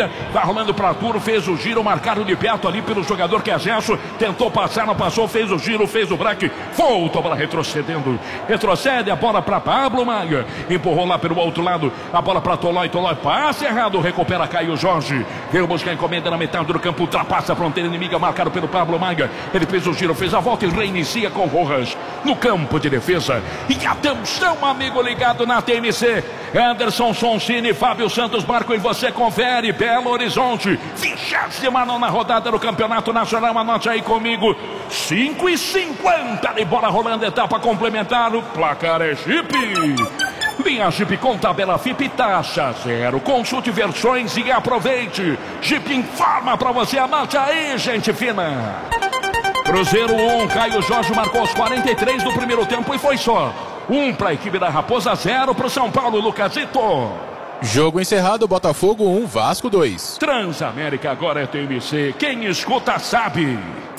William, vai rolando para Arthur, fez o giro, marcado de perto ali pelo jogador que é Gerson, tentou passar, não passou, fez o giro, fez o break, voltou para retrocedendo, retrocede a bola para Pablo Maia, empurrou lá pelo outro lado, a bola para Tolói, passe errado, recupera Caio Jorge, veio buscar a encomenda na metade do campo, ultrapassa a fronteira inimiga, marcado pelo Pablo Maia, ele fez o giro, fez a volta e reinicia com Rojas no campo de defesa. E atenção, amigo ligado na TMC, Anderson Sonsini, Fábio Santos Marco, e você confere. Belo Horizonte, 29ª rodada do Campeonato Nacional, anote aí comigo, 5:50 de bola rolando, etapa complementar, o placar é Jeep. Linha Jeep com tabela FIP, taxa zero. Consulte versões e aproveite. Jeep informa pra você, anote aí, gente fina. Cruzeiro 1, Caio Jorge marcou os 43 do primeiro tempo e foi só. 1 para a equipe da Raposa, 0 para o São Paulo, Lucasito. Jogo encerrado, Botafogo 1, Vasco 2. Transamérica agora é TMC, quem escuta sabe.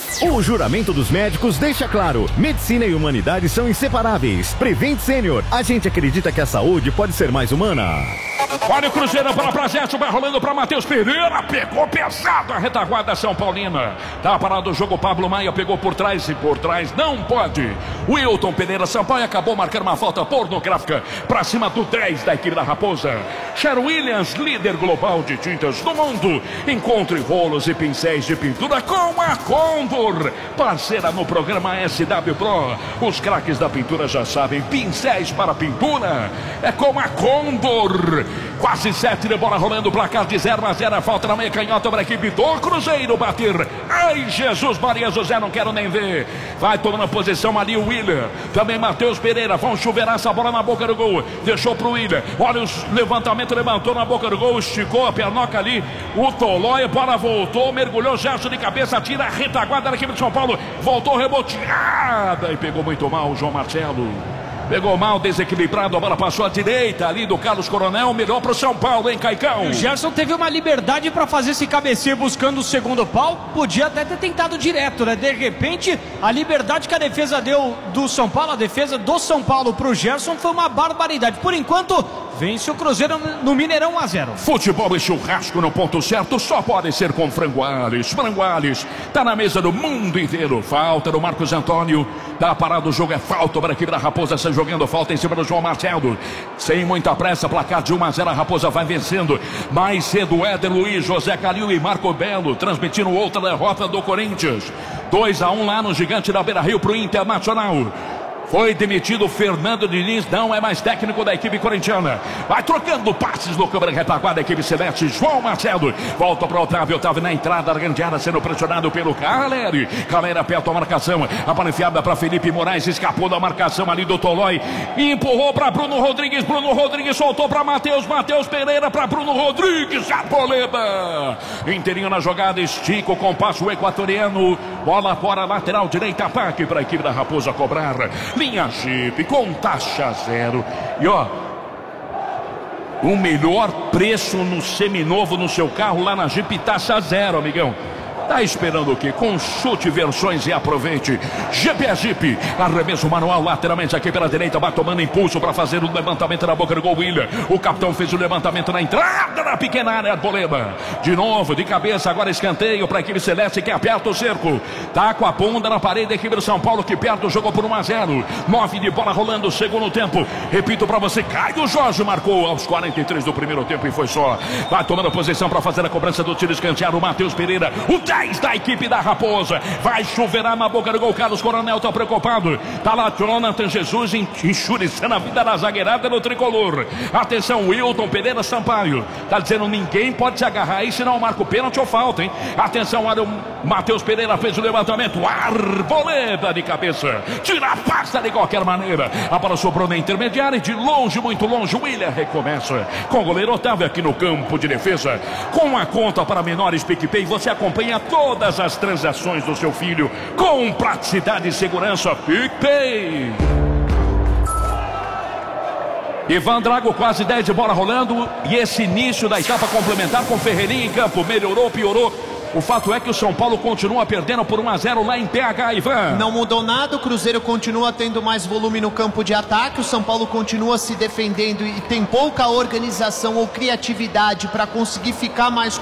O juramento dos médicos deixa claro, medicina e humanidade são inseparáveis. Prevent Senior, a gente acredita que a saúde pode ser mais humana. Olha o Cruzeiro para Prazesso, vai rolando para Matheus Pereira, pegou pesado a retaguarda São Paulina. Tá parado o jogo, Pablo Maia pegou por trás e por trás não pode. Wilton Pereira Sampaio acabou marcando uma falta pornográfica para cima do 10 da equipe da Raposa. Cher Williams, líder global de tintas do mundo. Encontre rolos e pincéis de pintura com a Condor, parceira no programa SW Pro. Os craques da pintura já sabem, pincéis para pintura é com a Condor. Quase 7 de bola rolando, placar de 0-0, falta na meia canhota para a equipe do Cruzeiro bater. Ai, Jesus Maria José, não quero nem ver. Vai tomando a posição ali o William, também Matheus Pereira, vão chuveirar essa bola na boca do gol, deixou pro William, olha o levantamento, levantou na boca do gol, esticou a pernoca ali, o Tolói, a bola voltou, mergulhou, gesto de cabeça, tira a retaguarda da equipe de São Paulo, voltou reboteada e pegou muito mal o João Marcelo. Pegou mal, desequilibrado, a bola passou à direita ali do Carlos Coronel, melhor pro São Paulo, hein, Caicão? O Gerson teve uma liberdade para fazer esse cabeceio buscando o segundo pau, podia até ter tentado direto, né? De repente, a liberdade que a defesa deu do São Paulo, a defesa do São Paulo pro Gerson foi uma barbaridade. Por enquanto, vence o Cruzeiro no Mineirão 1-0. Futebol e churrasco no ponto certo só pode ser com Frango Alves. Frango Alves tá na mesa do mundo inteiro. Falta do Marcos Antônio. Tá parado o jogo, é falta para a equipe da Raposa. Está jogando falta em cima do João Marcelo. Sem muita pressa, placar de 1-0. A Raposa vai vencendo. Mais cedo, Éder Luiz, José Calil e Marco Belo transmitindo outra derrota do Corinthians. 2-1 lá no Gigante da Beira-Rio pro Internacional. Foi demitido Fernando Diniz, não é mais técnico da equipe corintiana. Vai trocando passes no câmera retaguarda da equipe celeste. João Marcelo volta para Otávio. Otávio na entrada da grande área, sendo pressionado pelo Caleri. Caleri aperta a marcação. A bola enfiada para Felipe Moraes. Escapou da marcação ali do Tolói. Empurrou para Bruno Rodrigues. Bruno Rodrigues soltou para Matheus. Matheus Pereira para Bruno Rodrigues. Arboleda. Inteirinho na jogada. Estica o compasso equatoriano. Bola fora, lateral direita. Ataque para a equipe da Raposa cobrar. Linha Jeep com taxa zero. E ó, o melhor preço no seminovo no seu carro lá na Jeep, taxa zero, amigão. Tá esperando o quê? Consulte versões e aproveite. Jeep é Jeep. Arremesso manual lateralmente aqui pela direita. Vai tomando impulso para fazer o levantamento na boca do gol. William. O capitão fez o levantamento na entrada da pequena área. Arboleda. De novo, de cabeça. Agora escanteio para a equipe celeste que aperta o cerco. Tá com a bunda na parede. A equipe do São Paulo que perde o jogo por 1-0. 9 de bola rolando. Segundo tempo. Repito para você. Caio Jorge marcou aos 43 do primeiro tempo e foi só. Vai tomando posição para fazer a cobrança do tiro escanteado. Matheus Pereira. O 10 da equipe da Raposa. Vai chuveirar na boca do gol. Carlos Coronel tá preocupado. Tá lá Jonathan Jesus enxuriçando a vida da zagueirada do tricolor. Atenção, Wilton Pereira Sampaio. Tá dizendo ninguém pode se agarrar aí, senão marca o pênalti ou falta, hein? Atenção, olha o Matheus Pereira fez o levantamento. Arboleda de cabeça. Tira a pasta de qualquer maneira. A bola sobrou na intermediária e de longe, muito longe, o William recomeça. Com o goleiro Otávio aqui no campo de defesa. Com a conta para menores PicPay, você acompanha todas as transações do seu filho com praticidade e segurança. PicPay. Ivan Drago, quase 10 de bola rolando. E esse início da etapa complementar com Ferreirinha em campo. Melhorou, piorou. O fato é que o São Paulo continua perdendo por 1-0 lá em PH, Ivan. Não mudou nada, o Cruzeiro continua tendo mais volume no campo de ataque, o São Paulo continua se defendendo e tem pouca organização ou criatividade para conseguir ficar mais